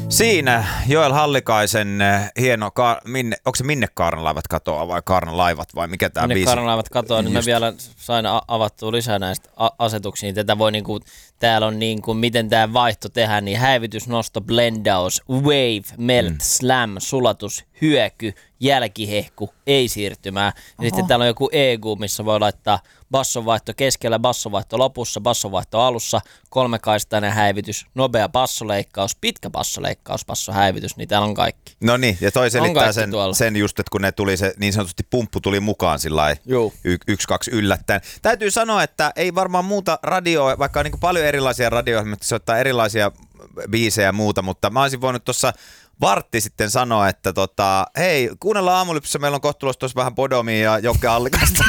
Siinä Joel Hallikaisen hieno, onko se Minne Kaarnalaivat katoaa vai Kaarnalaivat vai mikä tämä biisi? Minne Kaarnalaivat katoaa, niin mä vielä sain avattua lisää näistä asetuksia. Tätä voi niinku, täällä on niinku, miten tämä vaihto tehdään, niin häivitys, nosto, blendaus, wave, melt, slam, sulatus, hyöky, jälkihehku, ei siirtymää. Ja sitten täällä on joku EQ, missä voi laittaa bassonvaihto keskellä, bassonvaihto lopussa, bassonvaihto alussa, kolmekaistainen häivitys, nopea bassoleikkaus, pitkä bassoleikkaus, bassohäivitys, niin täällä on kaikki. No niin, ja toi selittää sen just, että kun ne tuli se niin sanotusti pumppu tuli mukaan sillä 1-2 yllättäen. Täytyy sanoa, että ei varmaan muuta radioa, vaikka on niin paljon erilaisia radio-ohjelmia, se ottaa erilaisia biisejä ja muuta, mutta mä olisin voinut tuossa vartti sitten sanoa, että hei, kuunnellaan Aamulypsyssä, meillä on kohtuullisesti tuossa vähän Bodomia ja Jokke Hallikasta.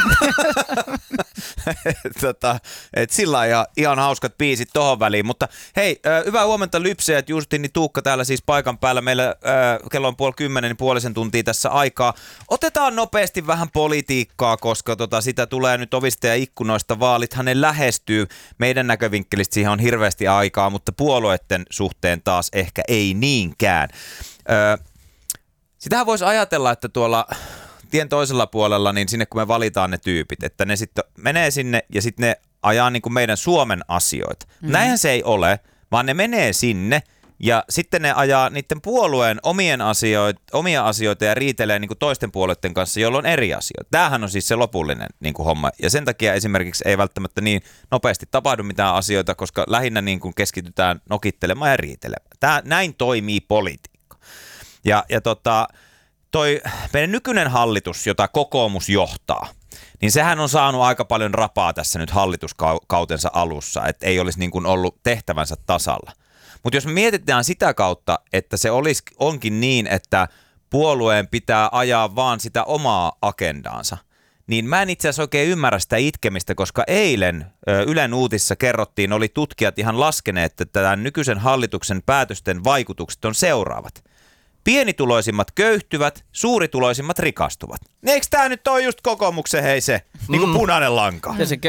Et sillä ihan hauskat biisit tohon väliin, mutta hei, hyvää huomenta Lypsejät, Justini Tuukka täällä siis paikan päällä, meillä kello on 9:30, niin puolisen tuntia tässä aikaa. Otetaan nopeasti vähän politiikkaa, koska sitä tulee nyt ovista ja ikkunoista, vaalithan ne lähestyy, meidän näkövinkkelistä siihen on hirveästi aikaa, mutta puolueiden suhteen taas ehkä ei niinkään. Sitähän voisi ajatella, että tuolla tien toisella puolella, niin sinne kun me valitaan ne tyypit, että ne sitten menee sinne ja sitten ne ajaa niin kuin meidän Suomen asioita. Näinhän se ei ole, vaan ne menee sinne ja sitten ne ajaa niiden puolueen omia asioita ja riitelee niin kuin toisten puolueiden kanssa, jolloin on eri asioita. Tämähän on siis se lopullinen niin kuin homma ja sen takia esimerkiksi ei välttämättä niin nopeasti tapahdu mitään asioita, koska lähinnä niin kuin keskitytään nokittelemaan ja riitelemään. Näin toimii politiikka. Ja toi meidän nykyinen hallitus, jota kokoomus johtaa, niin sehän on saanut aika paljon rapaa tässä nyt hallituskautensa alussa, että ei olisi niin kuin ollut tehtävänsä tasalla. Mutta jos me mietitään sitä kautta, että se onkin niin, että puolueen pitää ajaa vaan sitä omaa agendaansa, niin mä en itse asiassa oikein ymmärrä sitä itkemistä, koska eilen Ylen uutisissa kerrottiin, oli tutkijat ihan laskeneet, että tämän nykyisen hallituksen päätösten vaikutukset on seuraavat. Pienituloisimmat köyhtyvät, suurituloisimmat rikastuvat. Eikö tämä nyt ole just kokoomuksen niin kuin punainen lanka?